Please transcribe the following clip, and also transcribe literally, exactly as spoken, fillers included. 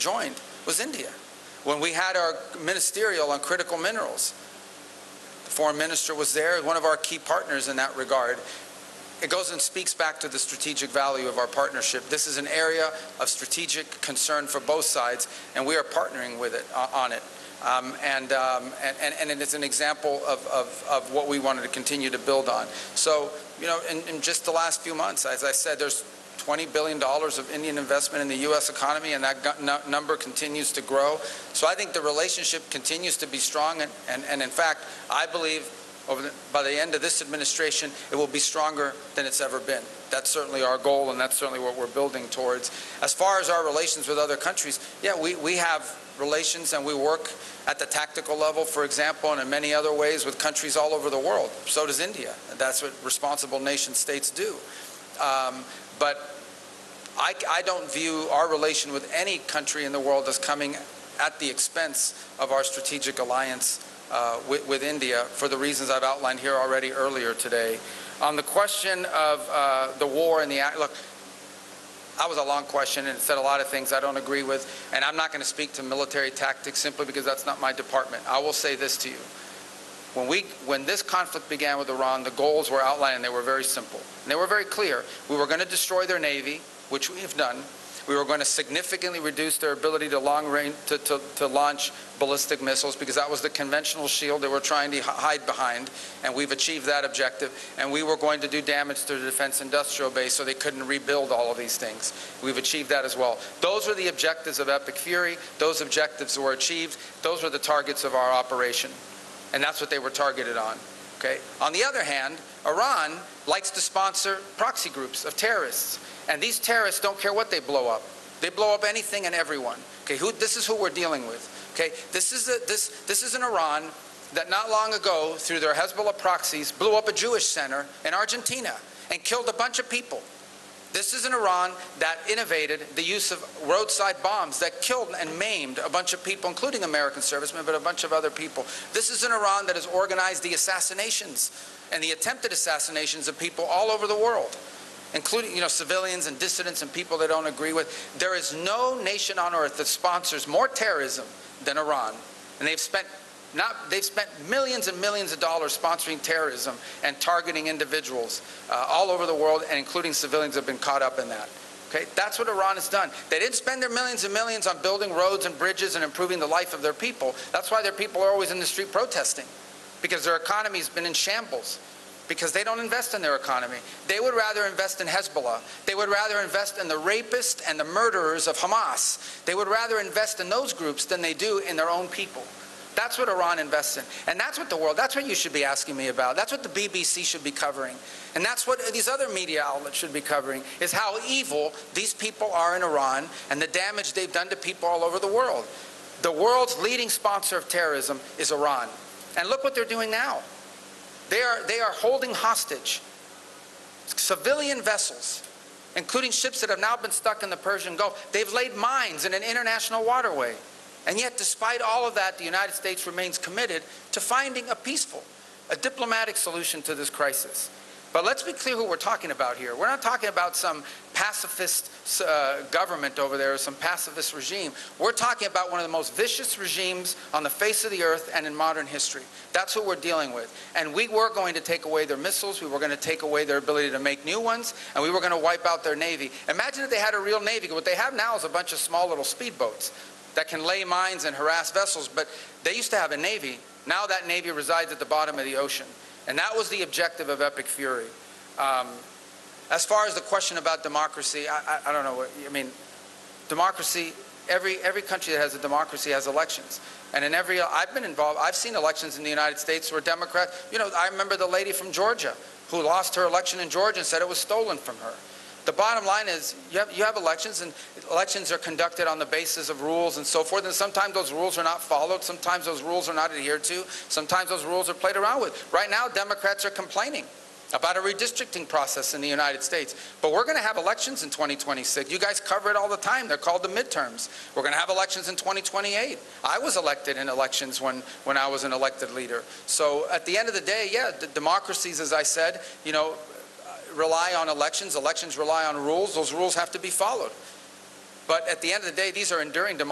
joined was India. When we had our ministerial on critical minerals, the foreign minister was there, one of our key partners in that regard. It goes and speaks back to the strategic value of our partnership. This is an area of strategic concern for both sides, and we are partnering with it uh, on it. Um, and, um, and, and it's an example of, of, of what we wanted to continue to build on. So, you know, in, in just the last few months, as I said, there's twenty billion dollars of Indian investment in the U S economy, and that number continues to grow. So I think the relationship continues to be strong, and, and, and in fact, I believe over the, by the end of this administration, it will be stronger than it's ever been. That's certainly our goal, and that's certainly what we're building towards. As far as our relations with other countries, yeah, we, we have relations, and we work at the tactical level, for example, and in many other ways with countries all over the world. So does India. That's what responsible nation states do. Um, but I, I don't view our relation with any country in the world as coming at the expense of our strategic alliance uh, with, with India, for the reasons I've outlined here already earlier today. On the question of uh, the war and the act, look, that was a long question, and it said a lot of things I don't agree with, and I'm not going to speak to military tactics simply because that's not my department. I will say this to you. When, we, when this conflict began with Iran, the goals were outlined, and they were very simple. And they were very clear. We were going to destroy their navy, which we have done. We were going to significantly reduce their ability to long range to, to, to launch ballistic missiles, because that was the conventional shield they were trying to hide behind, and we've achieved that objective. And we were going to do damage to the defense industrial base so they couldn't rebuild all of these things. We've achieved that as well. Those were the objectives of Epic Fury. Those objectives were achieved. Those were the targets of our operation, and that's what they were targeted on. Okay? On the other hand, Iran likes to sponsor proxy groups of terrorists. And these terrorists don't care what they blow up. They blow up anything and everyone. Okay, who, this is who we're dealing with. Okay, this is, a, this, this is an Iran that not long ago, through their Hezbollah proxies, blew up a Jewish center in Argentina and killed a bunch of people. This is an Iran that innovated the use of roadside bombs that killed and maimed a bunch of people, including American servicemen, but a bunch of other people. This is an Iran that has organized the assassinations and the attempted assassinations of people all over the world, including, you know, civilians and dissidents and people they don't agree with. There is no nation on earth that sponsors more terrorism than Iran. And they've spent not, they've spent millions and millions of dollars sponsoring terrorism and targeting individuals uh, all over the world, and including civilians have been caught up in that. Okay? That's what Iran has done. They didn't spend their millions and millions on building roads and bridges and improving the life of their people. That's why their people are always in the street protesting, because their economy has been in shambles, because they don't invest in their economy. They would rather invest in Hezbollah. They would rather invest in the rapists and the murderers of Hamas. They would rather invest in those groups than they do in their own people. That's what Iran invests in. And that's what the world, that's what you should be asking me about. That's what the B B C should be covering. And that's what these other media outlets should be covering, is how evil these people are in Iran and the damage they've done to people all over the world. The world's leading sponsor of terrorism is Iran. And look what they're doing now. They are, they are holding hostage civilian vessels, including ships that have now been stuck in the Persian Gulf. They've laid mines in an international waterway. And yet, despite all of that, the United States remains committed to finding a peaceful, a diplomatic solution to this crisis. But let's be clear who we're talking about here. We're not talking about some pacifist uh, government over there or some pacifist regime. We're talking about one of the most vicious regimes on the face of the earth and in modern history. That's who we're dealing with. And we were going to take away their missiles. We were going to take away their ability to make new ones. And we were going to wipe out their navy. Imagine if they had a real navy. What they have now is a bunch of small little speedboats that can lay mines and harass vessels. But they used to have a navy. Now that navy resides at the bottom of the ocean. And that was the objective of Epic Fury. Um, as far as the question about democracy, I, I, I don't know what, I mean, democracy, every, every country that has a democracy has elections. And in every, I've been involved, I've seen elections in the United States where Democrats, you know, I remember the lady from Georgia who lost her election in Georgia and said it was stolen from her. The bottom line is you have, you have elections, and elections are conducted on the basis of rules and so forth, and sometimes those rules are not followed, sometimes those rules are not adhered to, sometimes those rules are played around with. Right now, Democrats are complaining about a redistricting process in the United States. But we're going to have elections in twenty twenty-six. You guys cover it all the time. They're called the midterms. We're going to have elections in twenty twenty-eight. I was elected in elections when, when I was an elected leader. So at the end of the day, yeah, the democracies, as I said, you know, rely on elections. Elections rely on rules. Those rules have to be followed. But at the end of the day, these are enduring democracies.